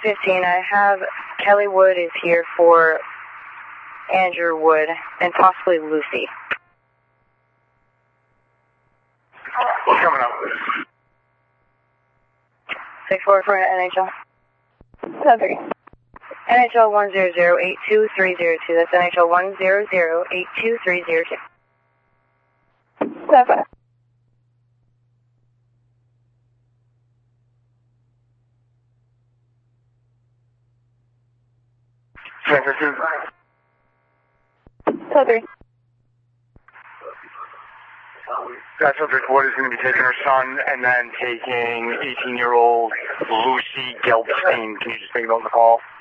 15, I have Kelly Wood is here for Andrew Wood and possibly Lucy. What's coming up? 6-4 for NHL. 7-3. NHL 100-82302. That's NHL 100-82302. 7-5. Center 2. 7-3. That's Eldridge Wood is going to be taking her son and then taking 18-year-old Lucy Gelbstein. Can you just make a note on the call?